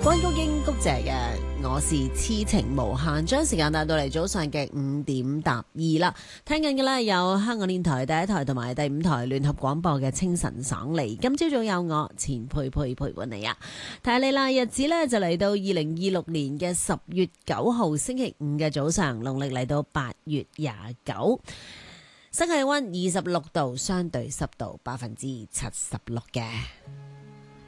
關菊英菊姐嘅我是痴情無限，將時間帶到嚟早上嘅5:02啦。聽緊嘅呢有香港電台第一台同埋第5台聯合廣播嘅清晨爽利。今朝早有我錢佩佩陪伴你啊！提你啦，日子呢就嚟到2026年嘅10月9號星期五嘅早上，農曆嚟到8月29。室氣溫26度，相對濕度76%嘅。